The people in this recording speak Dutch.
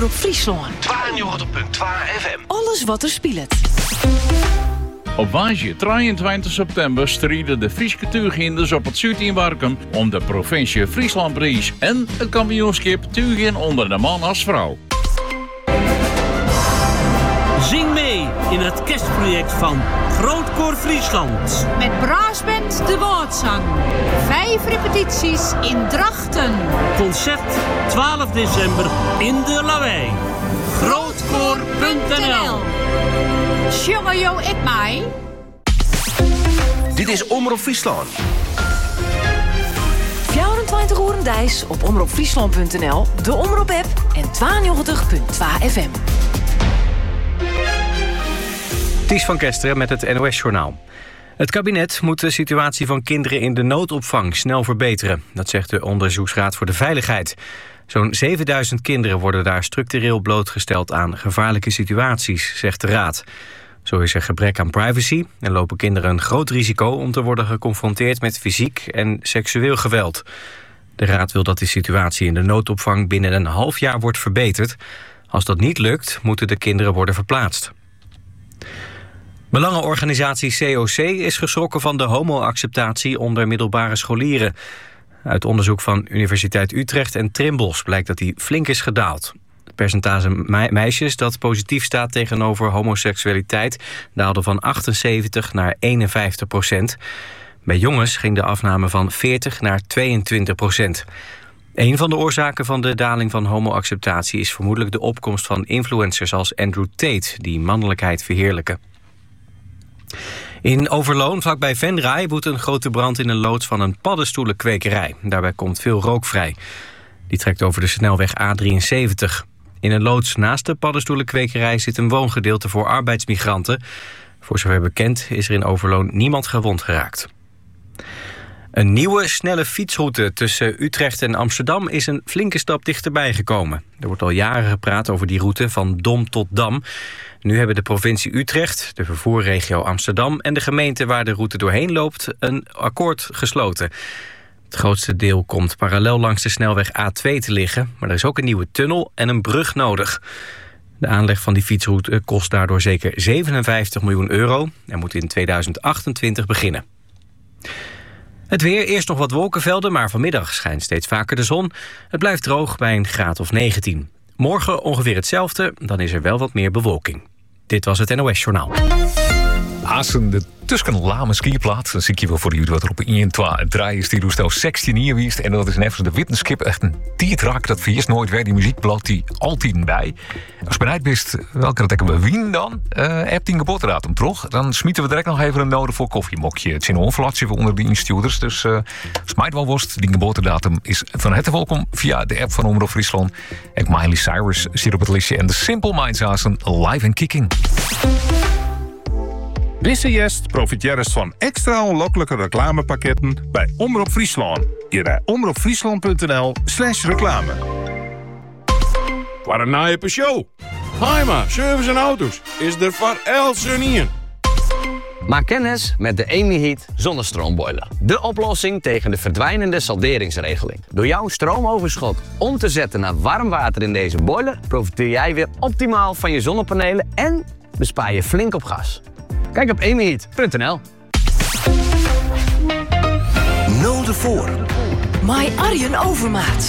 Omroep Friesland. 92.2 FM. Alles wat er speelt. Op woensdag 23 september strijden de Frieske tuurginders op het Zuid in Warkum om de provincie Frieslandprijs en het kampioenschap tuurgin onder de man als vrouw. Zing mee in het kerstproject van Grootkoor Friesland. Met Braasband de Woordzang. 5 repetities in Drachten. Concert 12 december in de Lawaai. Grootkoor.nl. Jongen, jo, ik mij. Dit is Omroep Friesland. 24 uur dijs op omroepfriesland.nl, de Omroep-app en 92.2 FM. Ties van Kesteren met het NOS-journaal. Het kabinet moet de situatie van kinderen in de noodopvang snel verbeteren. Dat zegt de Onderzoeksraad voor de Veiligheid. Zo'n 7000 kinderen worden daar structureel blootgesteld aan gevaarlijke situaties, zegt de raad. Zo is er gebrek aan privacy en lopen kinderen een groot risico om te worden geconfronteerd met fysiek en seksueel geweld. De raad wil dat de situatie in de noodopvang binnen een half jaar wordt verbeterd. Als dat niet lukt, moeten de kinderen worden verplaatst. Belangenorganisatie COC is geschrokken van de homo-acceptatie onder middelbare scholieren. Uit onderzoek van Universiteit Utrecht en Trimbos blijkt dat die flink is gedaald. Het percentage meisjes dat positief staat tegenover homoseksualiteit daalde van 78 naar 51%. Bij jongens ging de afname van 40 naar 22%. Een van de oorzaken van de daling van homo-acceptatie is vermoedelijk de opkomst van influencers als Andrew Tate, die mannelijkheid verheerlijken. In Overloon, vlakbij Venray, woedt een grote brand in een loods van een paddenstoelenkwekerij. Daarbij komt veel rook vrij. Die trekt over de snelweg A73. In een loods naast de paddenstoelenkwekerij zit een woongedeelte voor arbeidsmigranten. Voor zover bekend is er in Overloon niemand gewond geraakt. Een nieuwe, snelle fietsroute tussen Utrecht en Amsterdam is een flinke stap dichterbij gekomen. Er wordt al jaren gepraat over die route van Dom tot Dam. Nu hebben de provincie Utrecht, de vervoerregio Amsterdam en de gemeente waar de route doorheen loopt een akkoord gesloten. Het grootste deel komt parallel langs de snelweg A2 te liggen, maar er is ook een nieuwe tunnel en een brug nodig. De aanleg van die fietsroute kost daardoor zeker 57 miljoen euro en moet in 2028 beginnen. Het weer, eerst nog wat wolkenvelden, maar vanmiddag schijnt steeds vaker de zon. Het blijft droog bij een graad of 19. Morgen ongeveer hetzelfde, dan is er wel wat meer bewolking. Dit was het NOS Journaal. Hazen de Tusken-Lame skierplaats. Dan zie ik je wel voor jullie wat er op 1, 2, 3 is. Die doet al 16 hier wiest. En dat is even de Wittenskip. Echt een tietrak. Dat vergist nooit weer. Die muziek blijft die altijd bij. Als je bereid bent, welke dat we wien dan? Heb die geboortedatum toch? Dan smieten we direct nog even een nodig voor koffiemokje. Het is een onverlatje voor onder de instuurders. Dus als mij het wel worst, die geboortedatum is van harte welkom via de app van Omroep Friesland. En Miley Cyrus zit op het listje. En de Simple Minds Hazen live en kicking. Deze jest profiteert van extra onlokkelijke reclamepakketten bij Omroep Friesland. Hier naar omroepfriesland.nl/reclame. Wat een naaie show. Heima, service en auto's is er voor elke in. Maak kennis met de Amy Heat zonnestroomboiler. De oplossing tegen de verdwijnende salderingsregeling. Door jouw stroomoverschot om te zetten naar warm water in deze boiler profiteer jij weer optimaal van je zonnepanelen en bespaar je flink op gas. Kijk op amyheat.nl. Nul de voor. My Arjen Overmaat.